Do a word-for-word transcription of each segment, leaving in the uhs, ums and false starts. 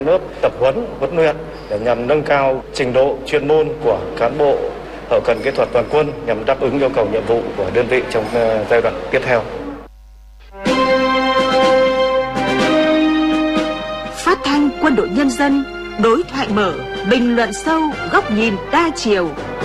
lớp tập huấn huấn luyện để nhằm nâng cao trình độ chuyên môn của cán bộ hậu cần kỹ thuật toàn quân nhằm đáp ứng yêu cầu nhiệm vụ của đơn vị trong giai đoạn tiếp theo. Phát thanh Quân đội Nhân dân, đối thoại mở, bình luận sâu, góc nhìn đa chiều.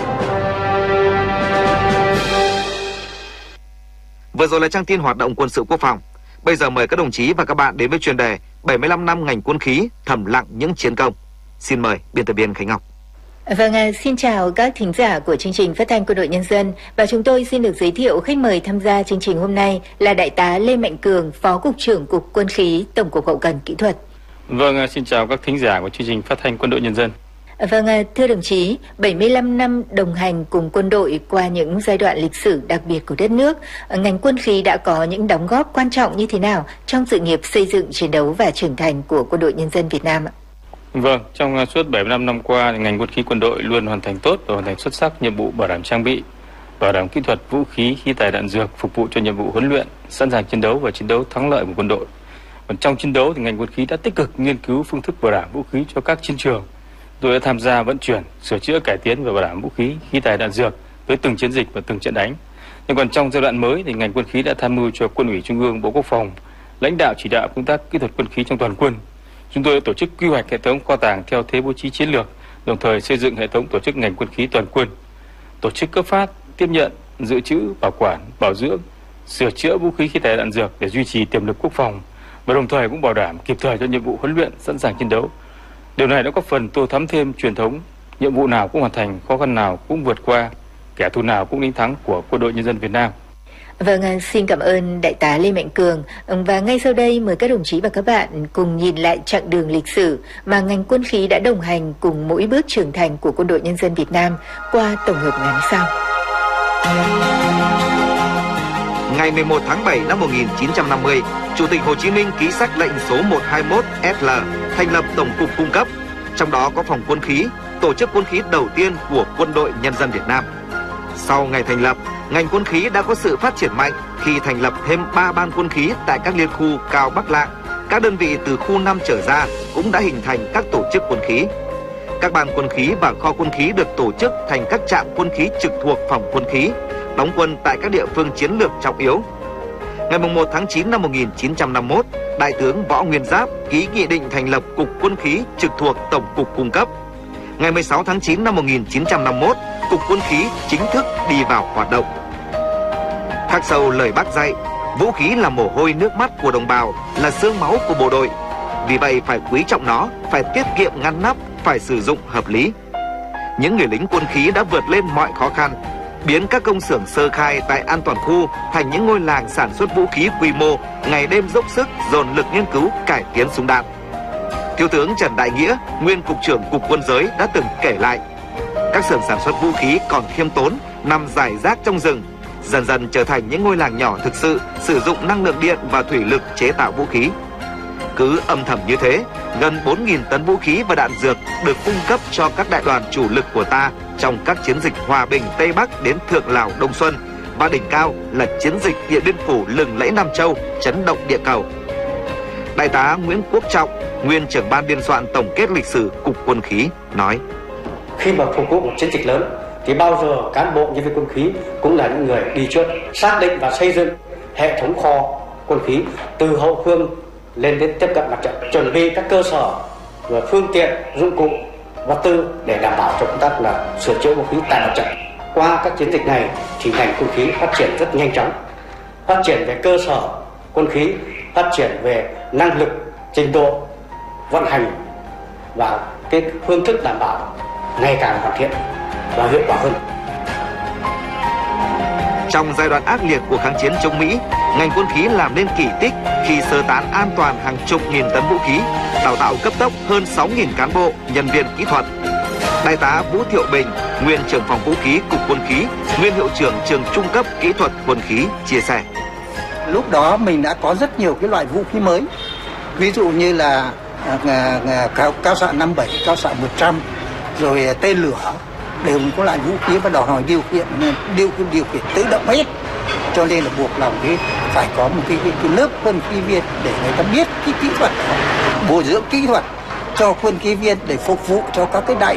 Vừa rồi là trang tin hoạt động quân sự quốc phòng. Bây giờ mời các đồng chí và các bạn đến với chuyên đề bảy mươi lăm năm ngành quân khí thầm lặng những chiến công. Xin mời biên tập viên Khánh Ngọc. Vâng, xin chào các thính giả của chương trình Phát thanh Quân đội Nhân dân, và chúng tôi xin được giới thiệu khách mời tham gia chương trình hôm nay là Đại tá Lê Mạnh Cường, Phó Cục trưởng Cục Quân khí, Tổng cục Hậu cần Kỹ thuật. Vâng, xin chào các thính giả của chương trình Phát thanh Quân đội Nhân dân. Vâng, thưa đồng chí, bảy mươi lăm năm đồng hành cùng quân đội qua những giai đoạn lịch sử đặc biệt của đất nước, ngành quân khí đã có những đóng góp quan trọng như thế nào trong sự nghiệp xây dựng, chiến đấu và trưởng thành của Quân đội Nhân dân Việt Nam ạ? Vâng, trong suốt bảy mươi lăm năm qua, ngành quân khí quân đội luôn hoàn thành tốt và hoàn thành xuất sắc nhiệm vụ bảo đảm trang bị, bảo đảm kỹ thuật, vũ khí, khí tài đạn dược, phục vụ cho nhiệm vụ huấn luyện, sẵn sàng chiến đấu và chiến đấu thắng lợi của quân đội. Còn trong chiến đấu thì ngành quân khí đã tích cực nghiên cứu phương thức bảo đảm vũ khí cho các chiến trường. Tôi đã tham gia vận chuyển, sửa chữa, cải tiến và bảo đảm vũ khí, khí tài đạn dược với từng chiến dịch và từng trận đánh. Nhưng còn trong giai đoạn mới thì ngành quân khí đã tham mưu cho Quân ủy Trung ương, Bộ Quốc phòng lãnh đạo chỉ đạo công tác kỹ thuật quân khí trong toàn quân. Chúng tôi đã tổ chức quy hoạch hệ thống kho tàng theo thế bố trí chiến lược, đồng thời xây dựng hệ thống tổ chức ngành quân khí toàn quân, tổ chức cấp phát, tiếp nhận, dự trữ, bảo quản, bảo dưỡng, sửa chữa vũ khí, khí tài đạn dược để duy trì tiềm lực quốc phòng, và đồng thời cũng bảo đảm kịp thời cho nhiệm vụ huấn luyện, sẵn sàng chiến đấu. Điều này đã góp phần tô thắm thêm truyền thống nhiệm vụ nào cũng hoàn thành, khó khăn nào cũng vượt qua, kẻ thù nào cũng đánh thắng của Quân đội Nhân dân Việt Nam. Vâng, xin cảm ơn Đại tá Lê Mạnh Cường. Và ngay sau đây mời các đồng chí và các bạn cùng nhìn lại chặng đường lịch sử mà ngành quân khí đã đồng hành cùng mỗi bước trưởng thành của Quân đội Nhân dân Việt Nam qua tổng hợp ngắn sau. Ngày mười một tháng bảy năm một nghìn chín trăm năm mươi, Chủ tịch Hồ Chí Minh ký sắc lệnh số một trăm hai mươi mốt S L thành lập Tổng cục Cung cấp, trong đó có phòng quân khí, tổ chức quân khí đầu tiên của Quân đội Nhân dân Việt Nam. Sau ngày thành lập, ngành quân khí đã có sự phát triển mạnh khi thành lập thêm ba ban quân khí tại các liên khu Cao Bắc Lạng. Các đơn vị từ khu năm trở ra cũng đã hình thành các tổ chức quân khí. Các ban quân khí và kho quân khí được tổ chức thành các trạm quân khí trực thuộc phòng quân khí, đóng quân tại các địa phương chiến lược trọng yếu. Ngày mùng một tháng chín năm một nghìn chín trăm năm mươi mốt, Đại tướng Võ Nguyên Giáp ký nghị định thành lập Cục Quân khí trực thuộc Tổng cục Cung cấp. Ngày mười sáu tháng chín năm một nghìn chín trăm năm mươi mốt, Cục Quân khí chính thức đi vào hoạt động. Khắc sâu lời Bác dạy, vũ khí là mồ hôi nước mắt của đồng bào, là xương máu của bộ đội. Vì vậy phải quý trọng nó, phải tiết kiệm ngăn nắp, phải sử dụng hợp lý. Những người lính quân khí đã vượt lên mọi khó khăn, biến các công xưởng sơ khai tại An Toàn khu thành những ngôi làng sản xuất vũ khí quy mô, ngày đêm dốc sức dồn lực nghiên cứu cải tiến súng đạn. Thiếu tướng Trần Đại Nghĩa, nguyên cục trưởng Cục Quân giới đã từng kể lại, các xưởng sản xuất vũ khí còn khiêm tốn, nằm rải rác trong rừng, dần dần trở thành những ngôi làng nhỏ thực sự sử dụng năng lượng điện và thủy lực chế tạo vũ khí. Cứ âm thầm như thế, gần bốn nghìn tấn vũ khí và đạn dược được cung cấp cho các đại đoàn chủ lực của ta trong các chiến dịch Hòa Bình Tây Bắc đến Thượng Lào Đông Xuân, và đỉnh cao là chiến dịch Điện Biên Phủ lừng lẫy Nam Châu, chấn động địa cầu. Đại tá Nguyễn Quốc Trọng, nguyên trưởng ban biên soạn tổng kết lịch sử Cục Quân khí nói: Khi mà phục vụ một chiến dịch lớn thì bao giờ cán bộ nhân viên quân khí cũng là những người đi trước, xác định và xây dựng hệ thống kho quân khí từ hậu phương lên đến tiếp cận mặt trận, chuẩn bị các cơ sở và phương tiện, dụng cụ, vật tư để đảm bảo cho công tác là sửa chữa vũ khí tại mặt trận. Qua các chiến dịch này thì ngành quân khí phát triển rất nhanh chóng, phát triển về cơ sở quân khí, phát triển về năng lực, trình độ vận hành và cái phương thức đảm bảo ngày càng hoàn thiện và hiệu quả hơn. Trong giai đoạn ác liệt của kháng chiến chống Mỹ, ngành quân khí làm nên kỳ tích khi sơ tán an toàn hàng chục nghìn tấn vũ khí, đào tạo cấp tốc hơn sáu nghìn cán bộ, nhân viên kỹ thuật. Đại tá Vũ Thiệu Bình, nguyên trưởng phòng vũ khí Cục Quân khí, nguyên hiệu trưởng trường trung cấp kỹ thuật quân khí chia sẻ: Lúc đó mình đã có rất nhiều cái loại vũ khí mới, ví dụ như là à, à, cao, cao xạ năm bảy, cao xạ một trăm, rồi tên lửa đều có loại vũ khí và đòi hỏi điều kiện điều điều kiện tự động hết, cho nên là buộc lòng cái phải có một cái, cái, cái lớp quân khí viên để người ta biết cái kỹ thuật, bồi dưỡng kỹ thuật cho quân ký viên để phục vụ cho các cái đại